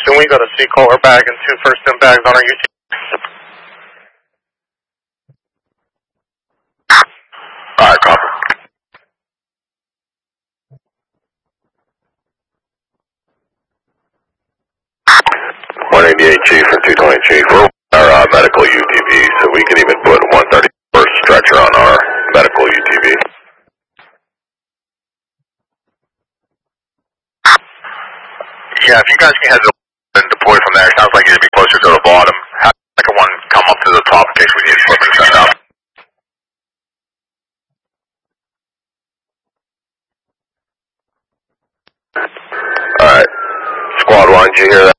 Houston, we got a C-collar bag and 2 first-in bags on our UTV. Alright, copy. 188 Chief and 220 Chief. We're our medical UTV, so we can even put 131st stretcher on our medical UTV. Yeah, if you guys can head to and deploy from there, it sounds like you'd be closer to the bottom. Have the second one come up to the top in case we need equipment set up. Alright. Squad 1, did you hear that?